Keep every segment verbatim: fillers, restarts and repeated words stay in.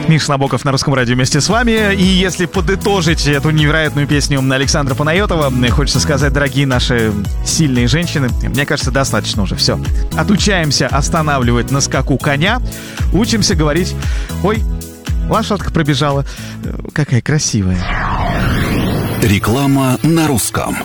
Миша Набоков на Русском радио вместе с вами. И если подытожить эту невероятную песню Александра Панайотова, хочется сказать, дорогие наши сильные женщины, мне кажется, достаточно уже. Все. Отучаемся останавливать на скаку коня. Учимся говорить: ой, лошадка пробежала. Какая красивая. Реклама на русском.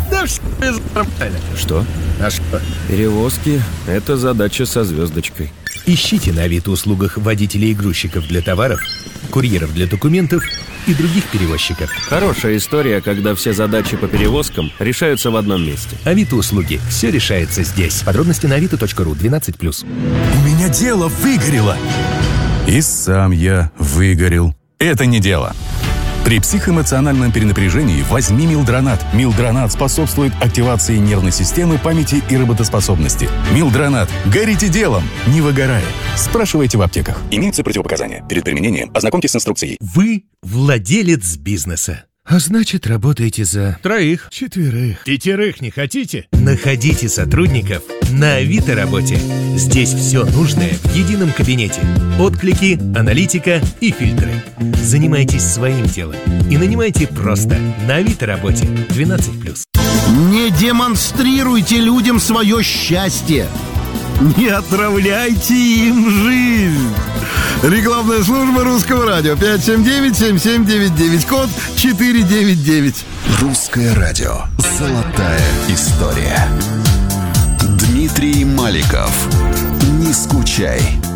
Что? А что? Перевозки — это задача со звездочкой. Ищите на Авито-услугах водителей и грузчиков для товаров, курьеров для документов и других перевозчиков. Хорошая история, когда все задачи по перевозкам решаются в одном месте. Авито-услуги. Все решается здесь. Подробности на авито точка ру. двенадцать плюс. У меня дело выгорело. И сам я выгорел. Это не дело. При психоэмоциональном перенапряжении возьми Милдронат. Милдронат способствует активации нервной системы, памяти и работоспособности. Милдронат. Горите делом, не выгорая. Спрашивайте в аптеках. Имеются противопоказания. Перед применением ознакомьтесь с инструкцией. Вы владелец бизнеса. А значит, работаете за троих, четверых, пятерых не хотите? Находите сотрудников на Авито работе. Здесь все нужное в едином кабинете. Отклики, аналитика и фильтры. Занимайтесь своим делом и нанимайте просто на Авито работе. двенадцать плюс. Не демонстрируйте людям свое счастье. Не отравляйте им жизнь. Рекламная служба Русского радио. пять семь девять семь семь девять девять, код четыре девять девять. Русское радио. Золотая история. Дмитрий Маликов. Не скучай.